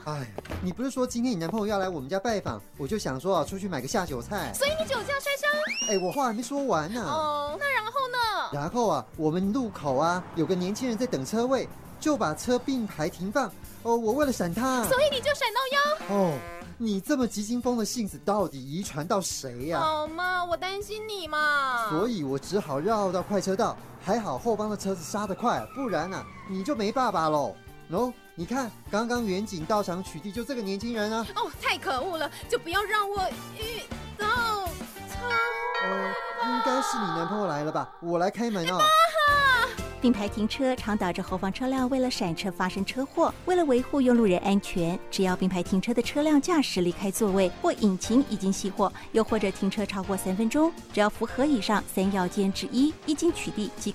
哎，你不是说今天你男朋友要来我们家拜访，我就想说出去买个下酒菜。 所以你酒驾摔伤？ 哎，我话还没说完呢。 哦，那然后呢？ 然后我们路口有个年轻人在等车位，就把车并排停放。我为了闪他， 所以你就闪到腰？ 哦，你这么急惊风的性子到底遗传到谁呀？ 好嘛，我担心你嘛。 所以我只好绕到快车道，还好后方的车子刹得快，不然你就没爸爸喽。你看，刚刚远景到场取缔就这个年轻人啊！ 哦，太可恶了，就不要让我遇到他。 应该是你男朋友来了吧？我来开门啊。 并排停车常导致后方车辆为了闪车发生车祸。为了维护用路人安全，只要并排停车的车辆驾驶离开座位，或引擎已经熄火，又或者停车超过3分钟，只要符合以上3要件之一，一经取缔即